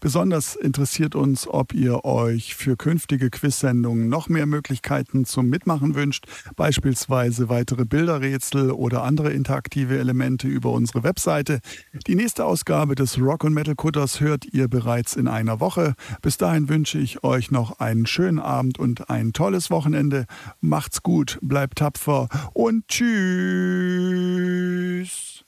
Besonders interessiert uns, ob ihr euch für künftige Quiz-Sendungen noch mehr Möglichkeiten zum Mitmachen wünscht, beispielsweise weitere Bilderrätsel oder andere interaktive Elemente über unsere Webseite. Die nächste Ausgabe des Rock und Metal Kutters hört ihr bereits in einer Woche. Bis dahin wünsche ich euch noch einen schönen Abend und ein tolles Wochenende. Macht's gut, bleibt tapfer und tschüss.